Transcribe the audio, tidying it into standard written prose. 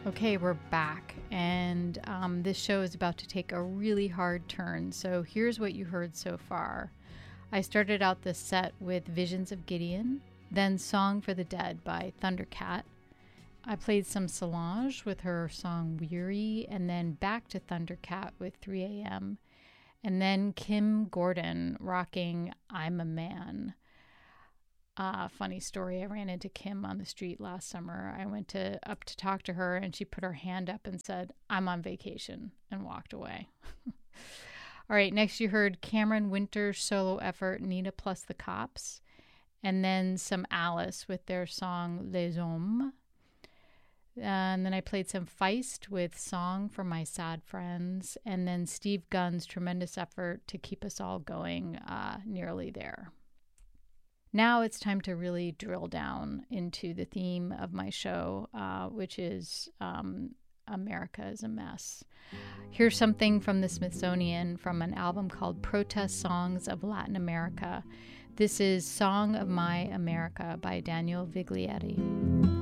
Okay, we're back, and this show is about to take a really hard turn. So here's what you heard so far. I started out this set with Visions of Gideon, then Song for the Dead by Thundercat. I played some Solange with her song Weary, and then back to Thundercat with 3 a.m., and then Kim Gordon rocking I'm a Man. Funny story, I ran into Kim on the street last summer. I went up to talk to her, and she put her hand up and said, I'm on vacation, and walked away. All right, next you heard Cameron Winter's solo effort, Nina plus the Cops, and then some Alice with their song Les Hommes. And then I played some Feist with Song for My Sad Friends, and then Steve Gunn's tremendous effort to keep us all going, Nearly There. Now it's time to really drill down into the theme of my show, which is America is a Mess. Here's something from the Smithsonian from an album called Protest Songs of Latin America. This is Song of My America by Daniel Viglietti.